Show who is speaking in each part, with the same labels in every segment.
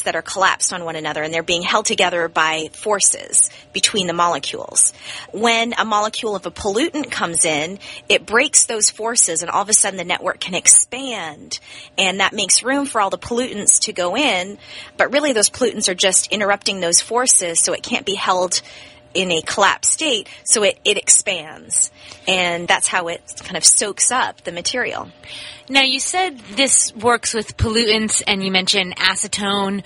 Speaker 1: that are collapsed on one another, and they're being held together by forces between the molecules. When a molecule of a pollutant comes in, it breaks those forces, and all of a sudden the network can expand, and that makes room for all the pollutants to go in, but really those pollutants are just interrupting those forces, so it can't be held in a collapsed state, so it expands. And that's how it kind of soaks up the material.
Speaker 2: Now, you said this works with pollutants, and you mentioned acetone.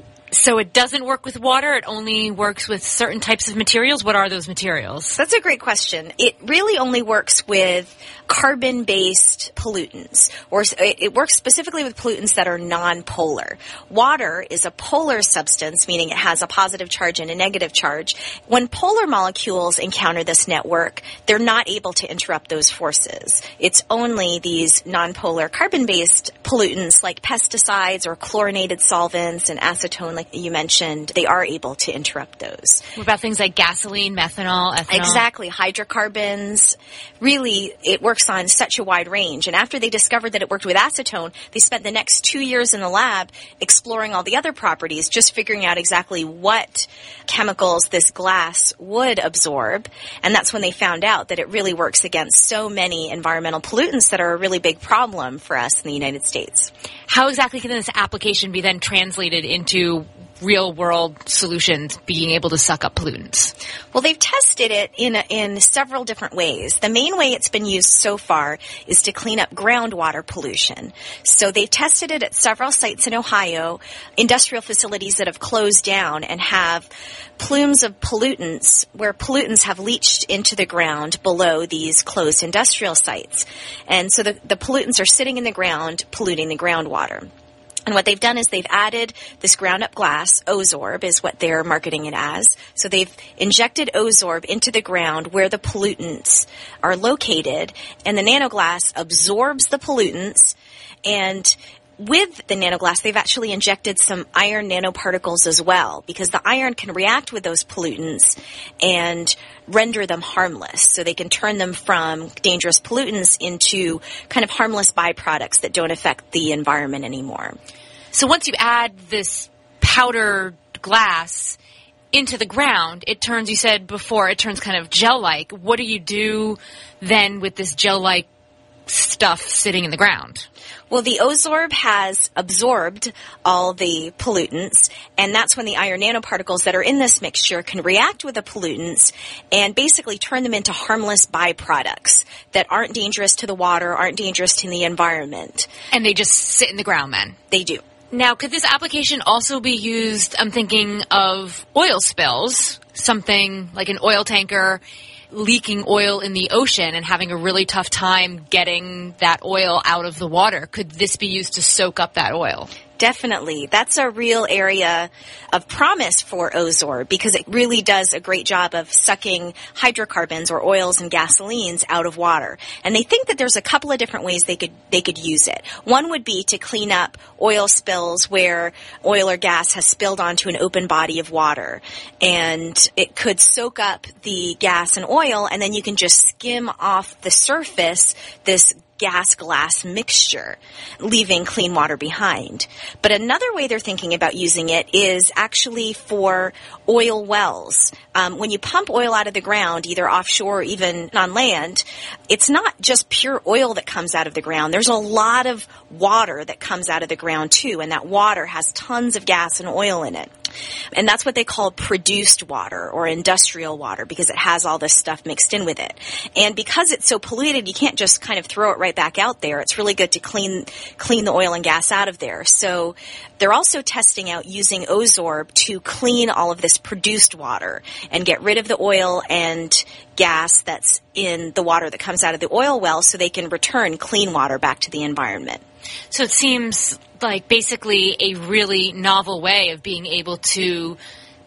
Speaker 2: So it doesn't work with water? It only works with certain types of materials? What are those materials?
Speaker 1: That's a great question. It really only works with carbon-based pollutants, or it works specifically with pollutants that are non-polar. Water is a polar substance, meaning it has a positive charge and a negative charge. When polar molecules encounter this network, they're not able to interrupt those forces. It's only these non-polar carbon-based pollutants like pesticides or chlorinated solvents and acetone, like you mentioned, they are able to interrupt those.
Speaker 2: What about things like gasoline, methanol, ethanol?
Speaker 1: Exactly. Hydrocarbons. Really, it works on such a wide range. And after they discovered that it worked with acetone, they spent the next 2 years in the lab exploring all the other properties, just figuring out exactly what chemicals this glass would absorb. And that's when they found out that it really works against so many environmental pollutants that are a really big problem for us in the United States.
Speaker 2: How exactly can this application be then translated into real-world solutions being able to suck up pollutants?
Speaker 1: Well, they've tested it in several different ways. The main way it's been used so far is to clean up groundwater pollution. So they've tested it at several sites in Ohio, industrial facilities that have closed down and have plumes of pollutants where pollutants have leached into the ground below these closed industrial sites. And so the pollutants are sitting in the ground, polluting the groundwater. And what they've done is they've added this ground-up glass, Ozorb is what they're marketing it as. So they've injected Ozorb into the ground where the pollutants are located, and the nanoglass absorbs the pollutants, and with the nanoglass, they've actually injected some iron nanoparticles as well, because the iron can react with those pollutants and render them harmless. So they can turn them from dangerous pollutants into kind of harmless byproducts that don't affect the environment anymore.
Speaker 2: So once you add this powdered glass into the ground, it turns, you said before, it turns kind of gel-like. What do you do then with this gel-like stuff sitting in the ground?
Speaker 1: Well, the Ozorb has absorbed all the pollutants, and that's when the iron nanoparticles that are in this mixture can react with the pollutants and basically turn them into harmless byproducts that aren't dangerous to the water, aren't dangerous to the environment.
Speaker 2: And they just sit in the ground then?
Speaker 1: They do.
Speaker 2: Now, could this application also be used, I'm thinking of oil spills, something like an oil tanker leaking oil in the ocean and having a really tough time getting that oil out of the water? Could this be used to soak up that oil?
Speaker 1: Definitely. That's a real area of promise for Ozorb because it really does a great job of sucking hydrocarbons or oils and gasolines out of water. And they think that there's a couple of different ways they could use it. One would be to clean up oil spills where oil or gas has spilled onto an open body of water. And it could soak up the gas and oil, and then you can just skim off the surface this gas-glass mixture, leaving clean water behind. But another way they're thinking about using it is actually for oil wells. When you pump oil out of the ground, either offshore or even on land, it's not just pure oil that comes out of the ground. There's a lot of water that comes out of the ground too, and that water has tons of gas and oil in it. And that's what they call produced water or industrial water because it has all this stuff mixed in with it. And because it's so polluted, you can't just kind of throw it right back out there. It's really good to clean the oil and gas out of there. So they're also testing out using Ozorb to clean all of this produced water and get rid of the oil and gas that's in the water that comes out of the oil well so they can return clean water back to the environment.
Speaker 2: So it seems like basically a really novel way of being able to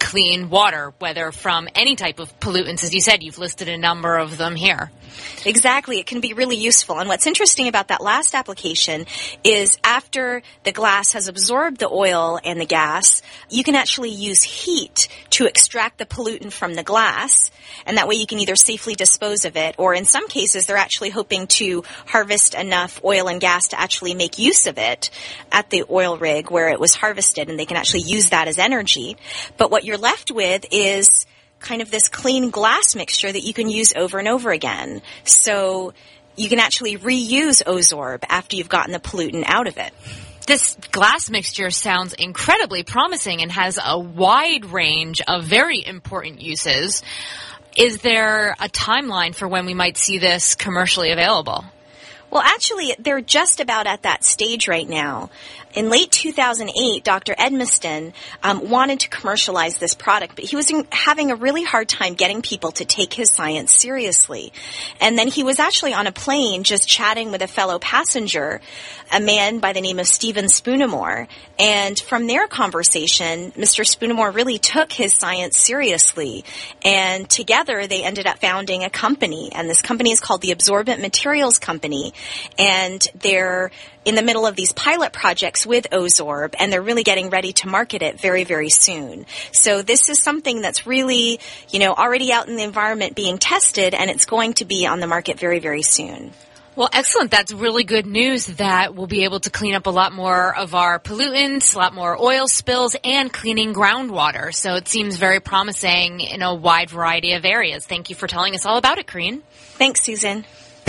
Speaker 2: clean water, whether from any type of pollutants. As you said, you've listed a number of them here.
Speaker 1: Exactly. It can be really useful. And what's interesting about that last application is after the glass has absorbed the oil and the gas, you can actually use heat to extract the pollutant from the glass. And that way you can either safely dispose of it, or in some cases they're actually hoping to harvest enough oil and gas to actually make use of it at the oil rig where it was harvested, and they can actually use that as energy. But what you're left with is kind of this clean glass mixture that you can use over and over again. So you can actually reuse Ozorb after you've gotten the pollutant out of it.
Speaker 2: This glass mixture sounds incredibly promising and has a wide range of very important uses. Is there a timeline for when we might see this commercially available?
Speaker 1: Well, actually, they're just about at that stage right now. In late 2008, Dr. Edmiston wanted to commercialize this product, but he was having a really hard time getting people to take his science seriously. And then he was actually on a plane just chatting with a fellow passenger, a man by the name of Stephen Spoonamore. And from their conversation, Mr. Spoonamore really took his science seriously. And together, they ended up founding a company. And this company is called the Absorbent Materials Company. And they're in the middle of these pilot projects with Ozorb, and they're really getting ready to market it very, very soon. So this is something that's really, already out in the environment being tested, and it's going to be on the market very, very soon.
Speaker 2: Well, excellent. That's really good news that we'll be able to clean up a lot more of our pollutants, a lot more oil spills, and cleaning groundwater. So it seems very promising in a wide variety of areas. Thank you for telling us all about it, Corinne.
Speaker 1: Thanks, Susan.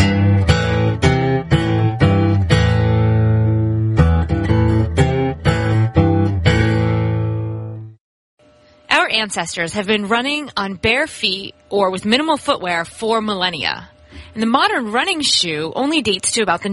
Speaker 2: Our ancestors have been running on bare feet or with minimal footwear for millennia. And the modern running shoe only dates to about the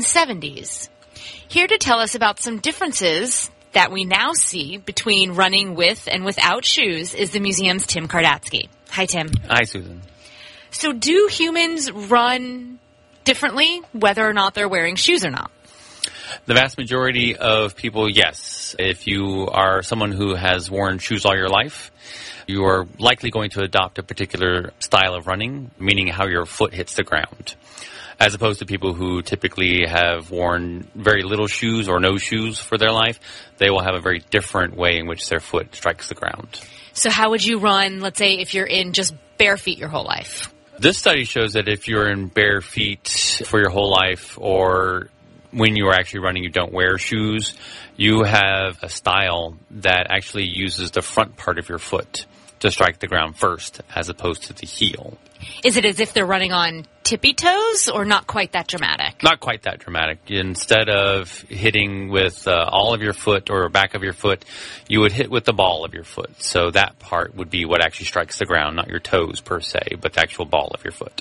Speaker 2: 1970s. Here to tell us about some differences that we now see between running with and without shoes is the museum's Tim Kardatsky. Hi, Tim.
Speaker 3: Hi, Susan.
Speaker 2: So do humans run differently, whether or not they're wearing shoes or not?
Speaker 3: The vast majority of people, yes. If you are someone who has worn shoes all your life, you are likely going to adopt a particular style of running, meaning how your foot hits the ground, as opposed to people who typically have worn very little shoes or no shoes for their life. They will have a very different way in which their foot strikes the ground.
Speaker 2: So how would you run, let's say, if you're in just bare feet your whole life?
Speaker 3: This study shows that if you're in bare feet for your whole life, or when you are actually running, you don't wear shoes, you have a style that actually uses the front part of your foot to strike the ground first, as opposed to the heel.
Speaker 2: Is it as if they're running on tippy toes, or not quite that dramatic?
Speaker 3: Not quite that dramatic. Instead of hitting with all of your foot or back of your foot, you would hit with the ball of your foot. So that part would be what actually strikes the ground, not your toes per se, but the actual ball of your foot.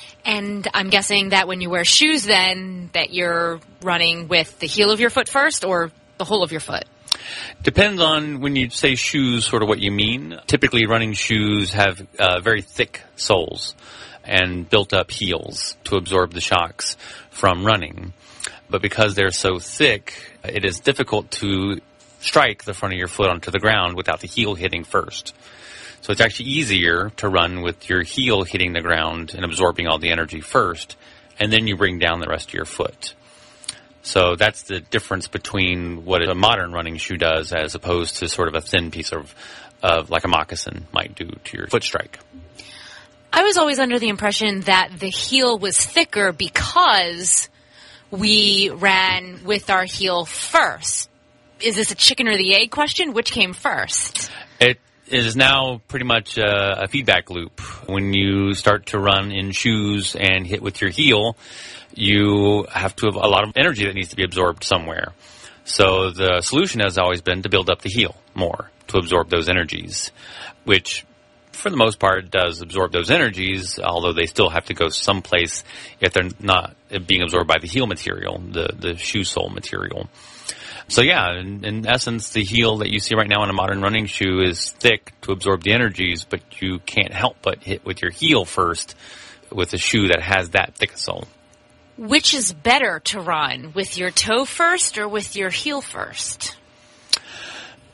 Speaker 2: And I'm guessing that when you wear shoes then, that you're running with the heel of your foot first or the whole of your foot?
Speaker 3: Depends on, when you say shoes, sort of what you mean. Typically, running shoes have very thick soles and built-up heels to absorb the shocks from running. But because they're so thick, it is difficult to strike the front of your foot onto the ground without the heel hitting first. So it's actually easier to run with your heel hitting the ground and absorbing all the energy first, and then you bring down the rest of your foot. So that's the difference between what a modern running shoe does as opposed to sort of a thin piece of like a moccasin might do to your foot strike.
Speaker 2: I was always under the impression that the heel was thicker because we ran with our heel first. Is this a chicken or the egg question? Which came first?
Speaker 3: It is now pretty much a feedback loop. When you start to run in shoes and hit with your heel, you have to have a lot of energy that needs to be absorbed somewhere. So the solution has always been to build up the heel more to absorb those energies, which for the most part does absorb those energies, although they still have to go someplace if they're not being absorbed by the heel material, the shoe sole material. So yeah, in essence, the heel that you see right now in a modern running shoe is thick to absorb the energies, but you can't help but hit with your heel first with a shoe that has that thick a sole.
Speaker 2: Which is better to run, with your toe first or with your heel first?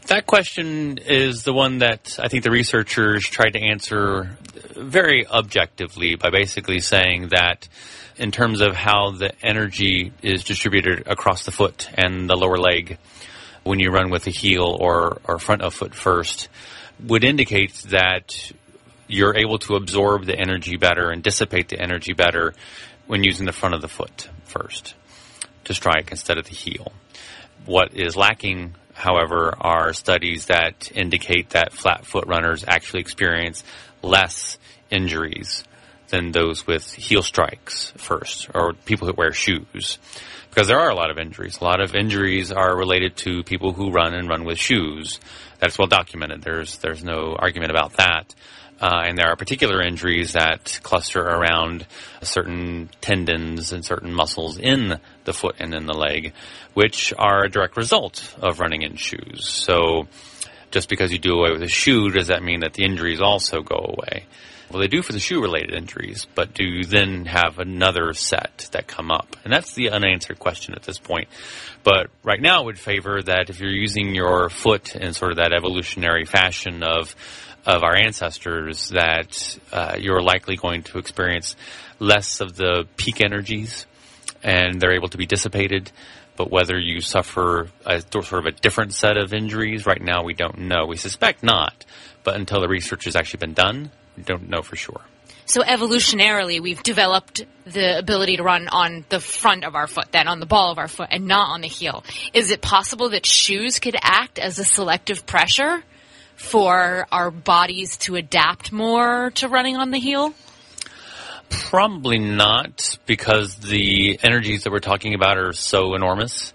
Speaker 3: That question is the one that I think the researchers tried to answer very objectively by basically saying that in terms of how the energy is distributed across the foot and the lower leg when you run with the heel or front of foot first would indicate that you're able to absorb the energy better and dissipate the energy better when using the front of the foot first to strike instead of the heel. What is lacking, however, are studies that indicate that flat foot runners actually experience less injuries than those with heel strikes first, or people who wear shoes. Because there are a lot of injuries. A lot of injuries are related to people who run with shoes. That's well documented. There's no argument about that. And there are particular injuries that cluster around certain tendons and certain muscles in the foot and in the leg, which are a direct result of running in shoes. So just because you do away with a shoe, does that mean that the injuries also go away? Well, they do for the shoe-related injuries, but do you then have another set that come up? And that's the unanswered question at this point. But right now it would favor that if you're using your foot in sort of that evolutionary fashion of our ancestors, that you're likely going to experience less of the peak energies, and they're able to be dissipated. But whether you suffer a sort of a different set of injuries, right now we don't know. We suspect not, but until the research has actually been done, we don't know for sure.
Speaker 2: So evolutionarily, we've developed the ability to run on the front of our foot, then on the ball of our foot, and not on the heel. Is it possible that shoes could act as a selective pressure for our bodies to adapt more to running on the heel?
Speaker 3: Probably not, because the energies that we're talking about are so enormous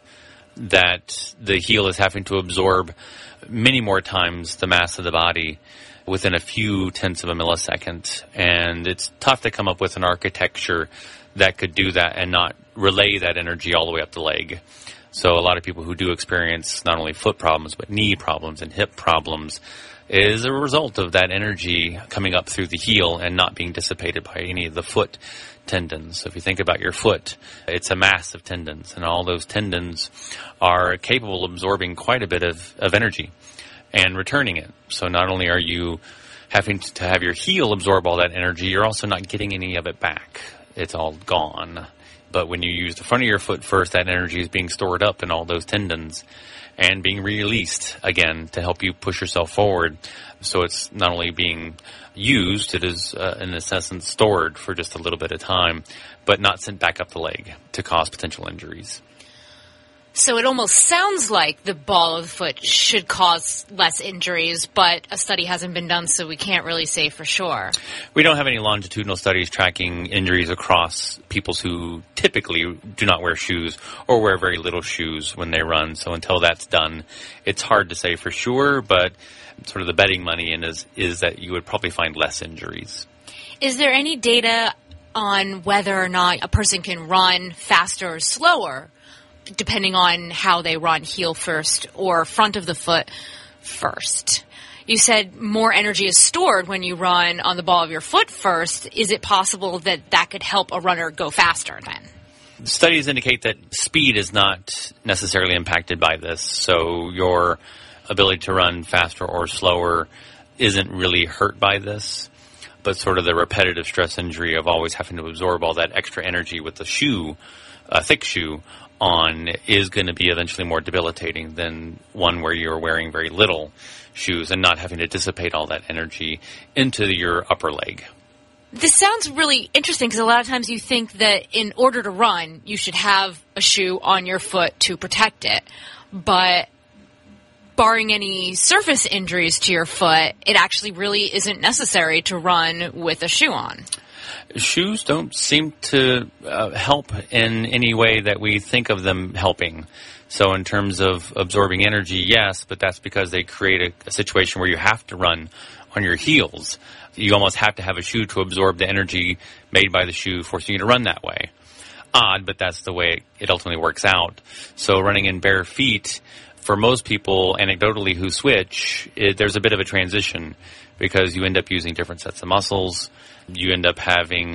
Speaker 3: that the heel is having to absorb many more times the mass of the body within a few tenths of a millisecond. And it's tough to come up with an architecture that could do that and not relay that energy all the way up the leg. So a lot of people who do experience not only foot problems, but knee problems and hip problems is a result of that energy coming up through the heel and not being dissipated by any of the foot tendons. So if you think about your foot, it's a mass of tendons, and all those tendons are capable of absorbing quite a bit of energy and returning it. So not only are you having to have your heel absorb all that energy, you're also not getting any of it back. It's all gone. But when you use the front of your foot first, that energy is being stored up in all those tendons and being released again to help you push yourself forward. So it's not only being used, it is in essence stored for just a little bit of time, but not sent back up the leg to cause potential injuries.
Speaker 2: So it almost sounds like the ball of the foot should cause less injuries, but a study hasn't been done, so we can't really say for sure.
Speaker 3: We don't have any longitudinal studies tracking injuries across people who typically do not wear shoes or wear very little shoes when they run. So until that's done, it's hard to say for sure, but sort of the betting money is that you would probably find less injuries.
Speaker 2: Is there any data on whether or not a person can run faster or slower, depending on how they run, heel first or front of the foot first? You said more energy is stored when you run on the ball of your foot first. Is it possible that that could help a runner go faster then?
Speaker 3: Studies indicate that speed is not necessarily impacted by this. So your ability to run faster or slower isn't really hurt by this. But sort of the repetitive stress injury of always having to absorb all that extra energy with the shoe, a thick shoe, on is going to be eventually more debilitating than one where you're wearing very little shoes and not having to dissipate all that energy into your upper leg.
Speaker 2: This sounds really interesting because a lot of times you think that in order to run, you should have a shoe on your foot to protect it. But barring any surface injuries to your foot, it actually really isn't necessary to run with a shoe on.
Speaker 3: Shoes don't seem to help in any way that we think of them helping. So in terms of absorbing energy, yes, but that's because they create a situation where you have to run on your heels. You almost have to have a shoe to absorb the energy made by the shoe, forcing you to run that way. Odd, but that's the way it ultimately works out. So running in bare feet, for most people, anecdotally, who switch, there's a bit of a transition because you end up using different sets of muscles. You end up having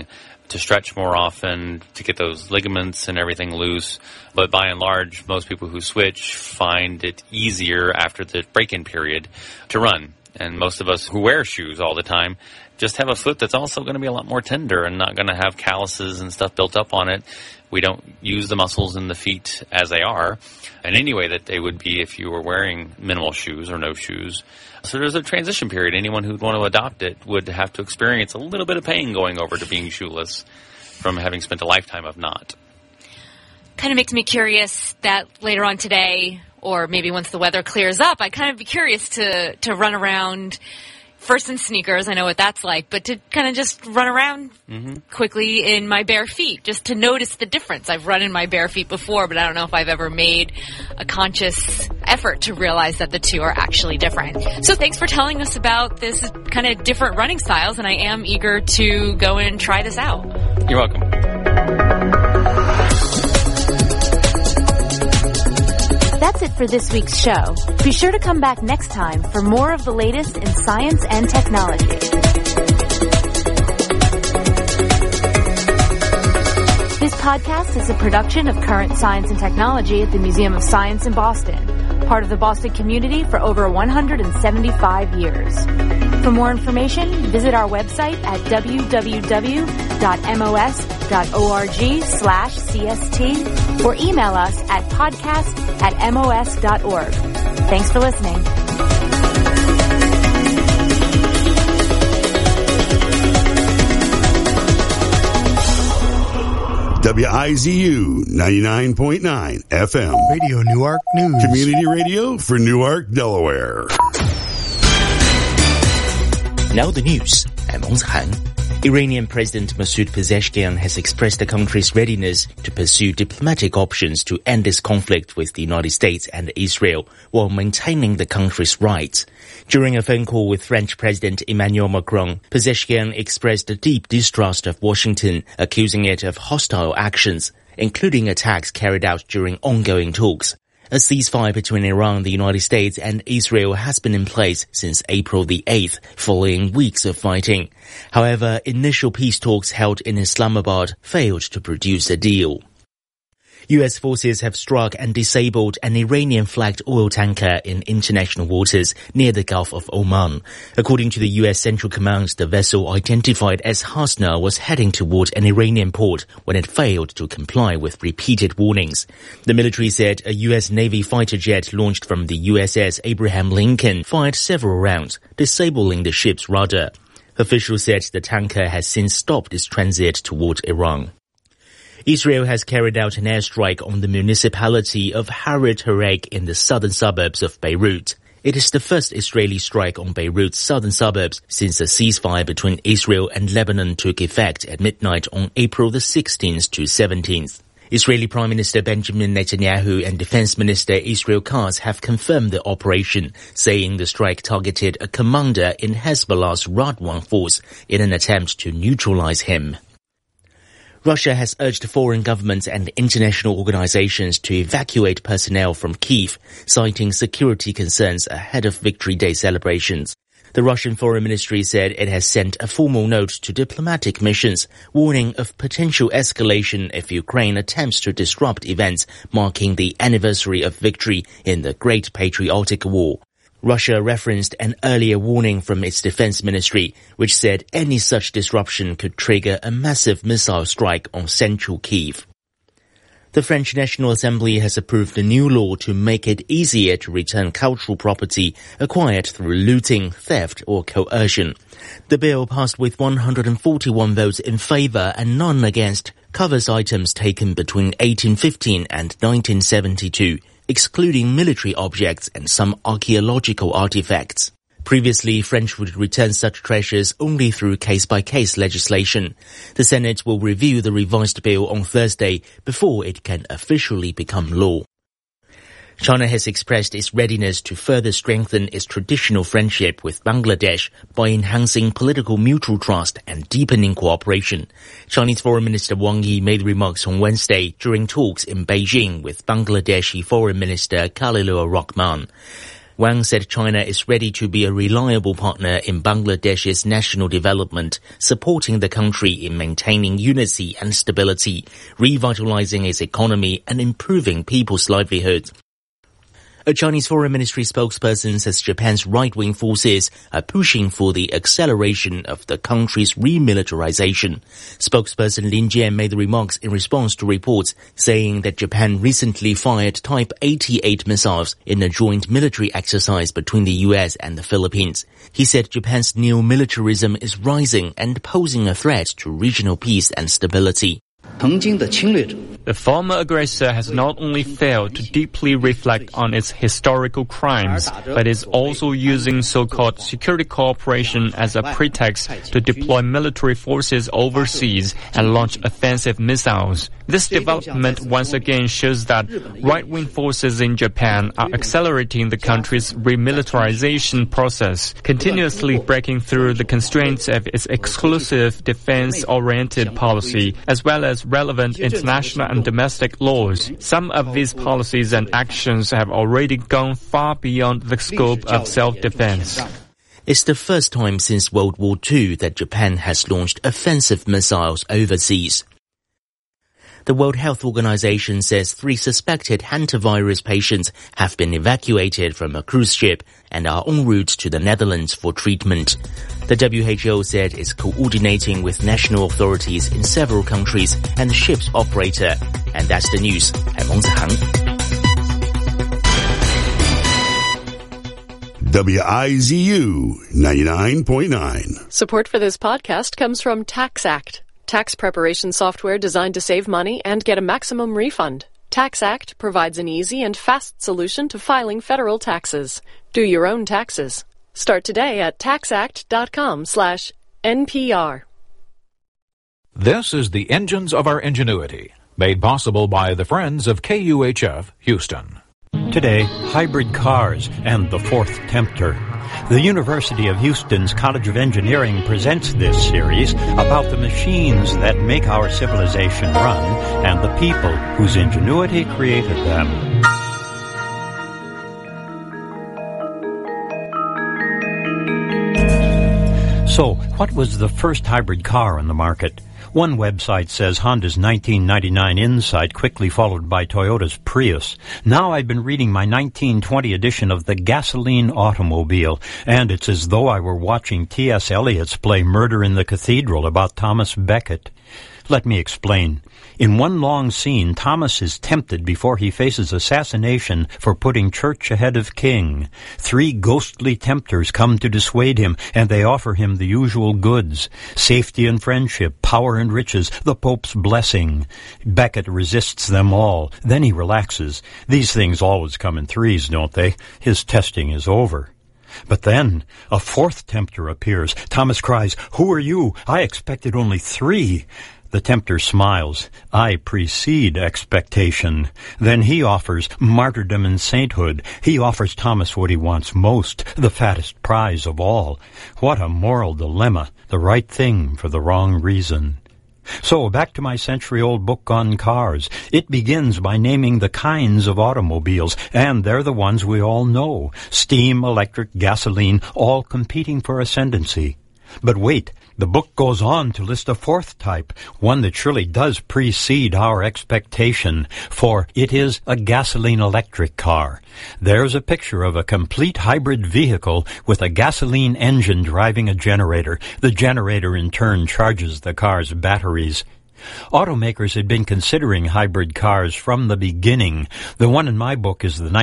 Speaker 3: to stretch more often, to get those ligaments and everything loose. But by and large, most people who switch find it easier after the break-in period to run. And most of us who wear shoes all the time just have a foot that's also going to be a lot more tender and not going to have calluses and stuff built up on it. We don't use the muscles in the feet as they are in any way that they would be if you were wearing minimal shoes or no shoes. So there's a transition period. Anyone who'd want to adopt it would have to experience a little bit of pain going over to being shoeless from having spent a lifetime of not.
Speaker 2: Kind of makes me curious that later on today, or maybe once the weather clears up, I'd kind of be curious to run around first in sneakers. I know what that's like, but to kind of just run around quickly in my bare feet, just to notice the difference. I've run in my bare feet before, but I don't know if I've ever made a conscious effort to realize that the two are actually different. So thanks for telling us about this kind of different running styles, and I am eager to go and try this out.
Speaker 3: You're welcome.
Speaker 4: That's it for this week's show. Be sure to come back next time for more of the latest in science and technology. This podcast is a production of Current Science and Technology at the Museum of Science in Boston, part of the Boston community for over 175 years. For more information, visit our website at www.mos.org/CST or email us at podcast@mos.org. Thanks for listening.
Speaker 5: WIZU 99.9 FM.
Speaker 6: Radio Newark News.
Speaker 5: Community radio for Newark, Delaware.
Speaker 7: Now the news. I'm Ong Han. Iranian President Masoud Pezeshkian has expressed the country's readiness to pursue diplomatic options to end this conflict with the United States and Israel while maintaining the country's rights. During a phone call with French President Emmanuel Macron, Pezeshkian expressed a deep distrust of Washington, accusing it of hostile actions, including attacks carried out during ongoing talks. A ceasefire between Iran, the United States, and Israel has been in place since April the 8th, following weeks of fighting. However, initial peace talks held in Islamabad failed to produce a deal. U.S. forces have struck and disabled an Iranian-flagged oil tanker in international waters near the Gulf of Oman. According to the U.S. Central Command, the vessel identified as Hasna was heading toward an Iranian port when it failed to comply with repeated warnings. The military said a U.S. Navy fighter jet launched from the USS Abraham Lincoln fired several rounds, disabling the ship's rudder. Officials said the tanker has since stopped its transit toward Iran. Israel has carried out an airstrike on the municipality of Harid Harek in the southern suburbs of Beirut. It is the first Israeli strike on Beirut's southern suburbs since a ceasefire between Israel and Lebanon took effect at midnight on April the 16th to 17th. Israeli Prime Minister Benjamin Netanyahu and Defense Minister Israel Katz have confirmed the operation, saying the strike targeted a commander in Hezbollah's Radwan force in an attempt to neutralize him. Russia has urged foreign governments and international organizations to evacuate personnel from Kyiv, citing security concerns ahead of Victory Day celebrations. The Russian Foreign Ministry said it has sent a formal note to diplomatic missions, warning of potential escalation if Ukraine attempts to disrupt events marking the anniversary of victory in the Great Patriotic War. Russia referenced an earlier warning from its defense ministry, which said any such disruption could trigger a massive missile strike on central Kyiv. The French National Assembly has approved a new law to make it easier to return cultural property acquired through looting, theft, or coercion. The bill, passed with 141 votes in favor and none against, covers items taken between 1815 and 1972, excluding military objects and some archaeological artifacts. Previously, French would return such treasures only through case-by-case legislation. The Senate will review the revised bill on Thursday before it can officially become law. China has expressed its readiness to further strengthen its traditional friendship with Bangladesh by enhancing political mutual trust and deepening cooperation. Chinese Foreign Minister Wang Yi made remarks on Wednesday during talks in Beijing with Bangladeshi Foreign Minister Khalilur Rahman. Wang said China is ready to be a reliable partner in Bangladesh's national development, supporting the country in maintaining unity and stability, revitalizing its economy and improving people's livelihoods. A Chinese Foreign Ministry spokesperson says Japan's right-wing forces are pushing for the acceleration of the country's remilitarization. Spokesperson Lin Jian made the remarks in response to reports saying that Japan recently fired Type 88 missiles in a joint military exercise between the US and the Philippines. He said Japan's neo-militarism is rising and posing a threat to regional peace and stability.
Speaker 6: The former aggressor has not only failed to deeply reflect on its historical crimes, but is also using so-called security cooperation as a pretext to deploy military forces overseas and launch offensive missiles. This development once again shows that right-wing forces in Japan are accelerating the country's remilitarization process, continuously breaking through the constraints of its exclusive defense-oriented policy, as well as relevant international and domestic laws. Some of these policies and actions have already gone far beyond the scope of self-defense.
Speaker 7: It's the first time since World War II that Japan has launched offensive missiles overseas. The World Health Organization says 3 suspected hantavirus patients have been evacuated from a cruise ship and are en route to the Netherlands for treatment. The WHO said it's coordinating with national authorities in several countries and the ship's operator. And that's the news. I'm Meng Zihang.
Speaker 5: WIZU 99.9.
Speaker 8: Support for this podcast comes from TaxAct, tax preparation software designed to save money and get a maximum refund. TaxAct provides an easy and fast solution to filing federal taxes. Do your own taxes. Start today at taxact.com/NPR.
Speaker 9: This is the Engines of Our Ingenuity, made possible by the Friends of KUHF Houston.
Speaker 10: Today, hybrid cars and the fourth tempter. The University of Houston's College of Engineering presents this series about the machines that make our civilization run and the people whose ingenuity created them. So, what was the first hybrid car on the market? One website says Honda's 1999 Insight, quickly followed by Toyota's Prius. Now I've been reading my 1920 edition of the Gasoline Automobile, and it's as though I were watching T.S. Eliot's play Murder in the Cathedral about Thomas Becket. Let me explain. In one long scene, Thomas is tempted before he faces assassination for putting church ahead of king. 3 ghostly tempters come to dissuade him, and they offer him the usual goods: safety and friendship, power and riches, the Pope's blessing. Becket resists them all. Then he relaxes. These things always come in threes, don't they? His testing is over. But then a fourth tempter appears. Thomas cries, "Who are you? I expected only 3. The tempter smiles. "I precede expectation." Then he offers martyrdom and sainthood. He offers Thomas what he wants most, the fattest prize of all. What a moral dilemma, the right thing for the wrong reason. So, back to my century-old book on cars. It begins by naming the kinds of automobiles, and they're the ones we all know. Steam, electric, gasoline, all competing for ascendancy. But wait, the book goes on to list a fourth type, one that surely does precede our expectation, for it is a gasoline-electric car. There's a picture of a complete hybrid vehicle with a gasoline engine driving a generator. The generator in turn charges the car's batteries. Automakers had been considering hybrid cars from the beginning. The one in my book is the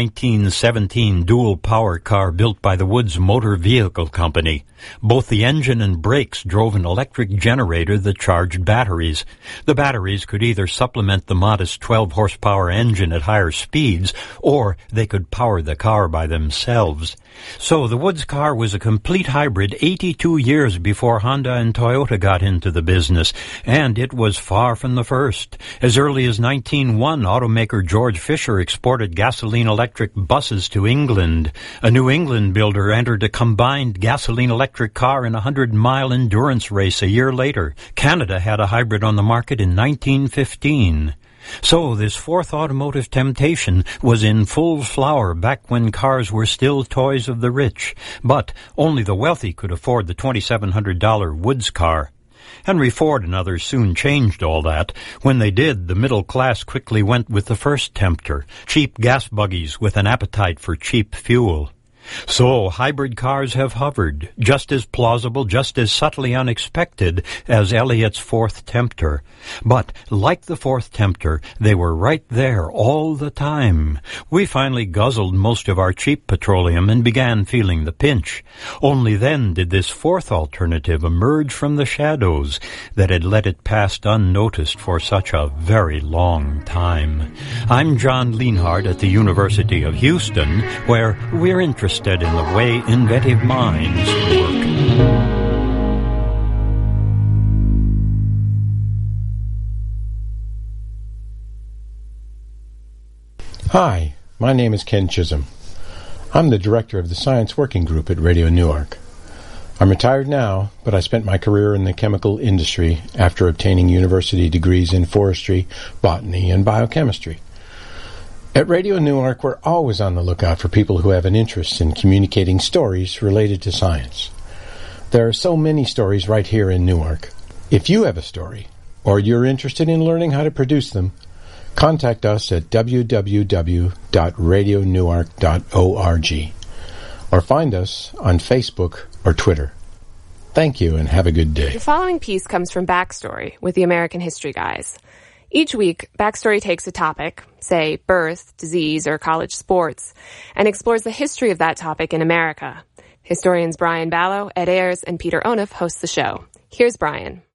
Speaker 10: 1917 dual-power car built by the Woods Motor Vehicle Company. Both the engine and brakes drove an electric generator that charged batteries. The batteries could either supplement the modest 12-horsepower engine at higher speeds, or they could power the car by themselves. So the Woods car was a complete hybrid 82 years before Honda and Toyota got into the business, and it was far from the first. As early as 1901, automaker George Fisher exported gasoline-electric buses to England. A New England builder entered a combined gasoline-electric car in a 100-mile endurance race a year later. Canada had a hybrid on the market in 1915. So this fourth automotive temptation was in full flower back when cars were still toys of the rich, but only the wealthy could afford the $2,700 Woods car. Henry Ford and others soon changed all that. When they did, the middle class quickly went with the first tempter, cheap gas buggies with an appetite for cheap fuel. So hybrid cars have hovered, just as plausible, just as subtly unexpected as Eliot's fourth tempter. But, like the fourth tempter, they were right there all the time. We finally guzzled most of our cheap petroleum and began feeling the pinch. Only then did this fourth alternative emerge from the shadows that had let it pass unnoticed for such a very long time. I'm John Lienhard at the University of Houston, where we're interested in the way inventive minds work.
Speaker 11: Hi, my name is Ken Chisholm. I'm the director of the Science Working Group at Radio Newark. I'm retired now, but I spent my career in the chemical industry after obtaining university degrees in forestry, botany, and biochemistry. At Radio Newark, we're always on the lookout for people who have an interest in communicating stories related to science. There are so many stories right here in Newark. If you have a story, or you're interested in learning how to produce them, contact us at www.radionewark.org or find us on Facebook or Twitter. Thank you and have a good day.
Speaker 12: The following piece comes from Backstory with the American History Guys. Each week, Backstory takes a topic, say birth, disease, or college sports, and explores the history of that topic in America. Historians Brian Ballow, Ed Ayers, and Peter Onuf host the show. Here's Brian.